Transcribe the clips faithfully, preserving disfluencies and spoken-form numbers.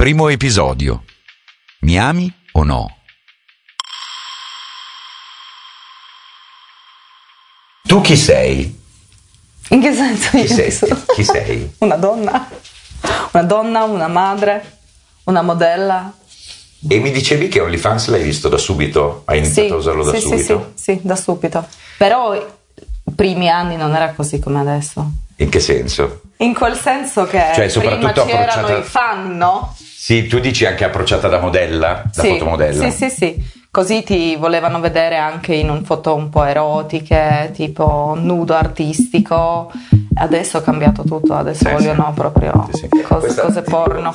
Primo episodio. Mi ami o no? Tu chi sei? In che senso? Chi io sei? sono? Chi sei? Una donna. Una donna, una madre, una modella. E mi dicevi che OnlyFans l'hai visto da subito? Hai iniziato sì, a usarlo da sì, subito? Sì, sì, sì, da subito. Però i primi anni non era così come adesso. In che senso? In quel senso che Cioè, prima soprattutto c'erano approcciata- i fan, no? Sì, tu dici anche approcciata da modella, da Sì, fotomodella. sì, sì, sì. Così ti volevano vedere anche in un foto un po' erotiche, tipo nudo artistico. Adesso è cambiato tutto, adesso Sì, vogliono sì. proprio Sì, sì. cose, Questa- cose porno.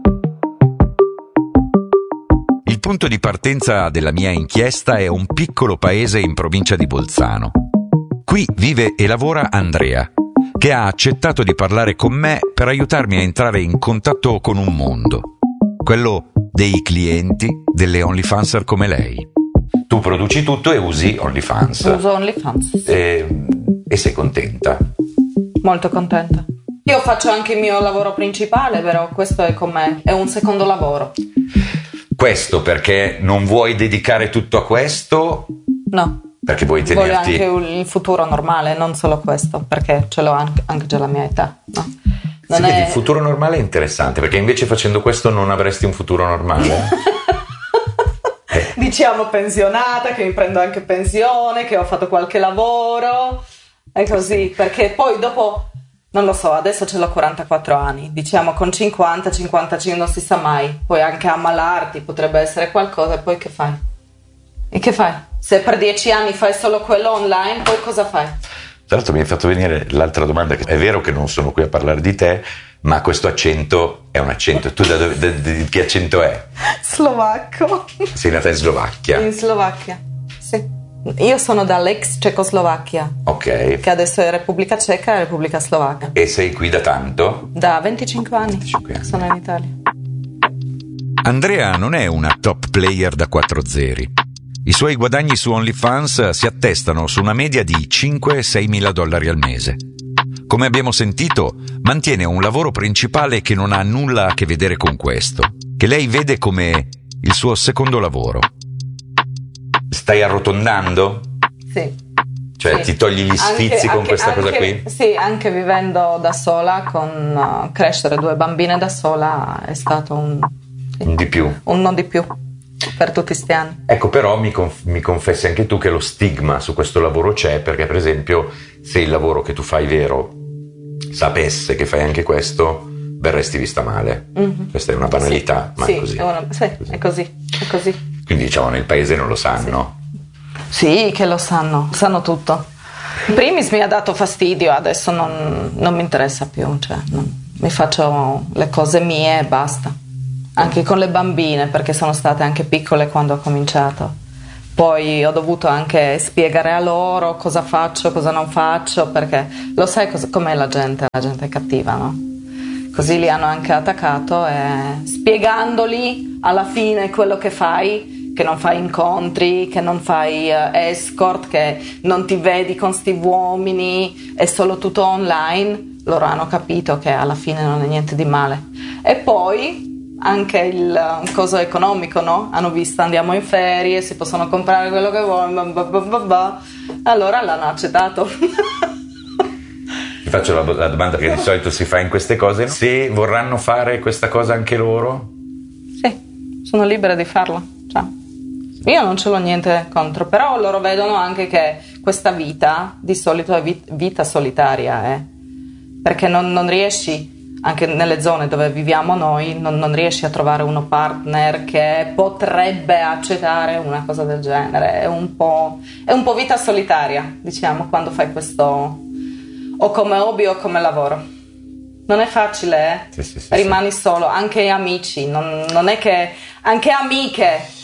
Il punto di partenza della mia inchiesta è un piccolo paese in provincia di Bolzano. Qui vive e lavora Andrea, che ha accettato di parlare con me per aiutarmi a entrare in contatto con un mondo, quello dei clienti delle OnlyFanser come lei. Tu produci tutto e usi OnlyFans. Uso OnlyFans. E, e sei contenta? Molto contenta. Io faccio anche il mio lavoro principale, però questo è come è un secondo lavoro. Questo perché non vuoi dedicare tutto a questo? No. Perché vuoi Voglio tenerti... anche il futuro normale, non solo questo, perché ce l'ho anche, anche già la mia età. No. Non Sì, vedi, è... il futuro normale è interessante, perché invece facendo questo non avresti un futuro normale? eh. Diciamo pensionata, che mi prendo anche pensione, che ho fatto qualche lavoro, è così, perché poi dopo, non lo so, adesso ce l'ho quarantaquattro anni, diciamo con cinquanta, cinquantacinque non si sa mai, poi anche ammalarti potrebbe essere qualcosa, e poi che fai? E che fai? Se per dieci anni fai solo quello online, poi cosa fai? Tra l'altro mi hai fatto venire l'altra domanda, che è vero che non sono qui a parlare di te, ma questo accento è un accento, tu da dove, da, di che accento è? Slovacco. Sei nata in Slovacchia? In Slovacchia, sì. Io sono dall'ex Cecoslovacchia, Ok. che adesso è Repubblica Ceca e Repubblica Slovacca. E sei qui da tanto? Da venticinque anni, venticinque anni. sono in Italia. Andrea non è una top player da quattro zeri. I suoi guadagni su OnlyFans si attestano su una media di cinque sei mila dollari al mese. Come abbiamo sentito, mantiene un lavoro principale che non ha nulla a che vedere con questo, che lei vede come il suo secondo lavoro. Stai arrotondando? Sì. Cioè Sì. ti togli gli sfizi Anche- con anche- questa cosa anche- qui? Sì, anche vivendo da sola, con uh, crescere due bambine da sola, è stato un, sì, Di più. un non di più per tutti sti anni. Ecco, però mi, conf- mi confessi anche tu che lo stigma su questo lavoro c'è, perché per esempio se il lavoro che tu fai vero sapesse che fai anche questo, verresti vista male. Mhm. Questa è una banalità, Sì, ma sì, è così. È, una- sì, è così, è così. Quindi diciamo nel paese non lo sanno. Sì, che lo sanno, sanno tutto. In primis mi ha dato fastidio, adesso non, non mi interessa più, cioè, non- mi faccio le cose mie e basta. Anche con le bambine, perché sono state anche piccole quando ho cominciato. Poi ho dovuto anche spiegare a loro cosa faccio, cosa non faccio, perché lo sai cos- com'è la gente, la gente è cattiva, no? Così li hanno anche attaccato e spiegandoli alla fine quello che fai, che non fai incontri, che non fai uh, escort, che non ti vedi con sti uomini, è solo tutto online, loro hanno capito che alla fine non è niente di male. E poi anche il uh, coso economico, no? Hanno visto andiamo in ferie, si possono comprare quello che vogliono, bah, bah, bah, bah. Allora l'hanno accettato. Ti faccio la, la domanda che di solito si fa in queste cose: se vorranno fare questa cosa anche loro? Sì, sono libera di farlo. Cioè, io non ce l'ho niente contro, però loro vedono anche che questa vita di solito è vit- vita solitaria, eh? Perché non, non riesci, anche nelle zone dove viviamo noi, non, non riesci a trovare uno partner che potrebbe accettare una cosa del genere. È un po', è un po' vita solitaria, diciamo, quando fai questo o come hobby o come lavoro. Non è facile, eh? Sì, sì, sì, Rimani solo, anche amici, non, non è che anche amiche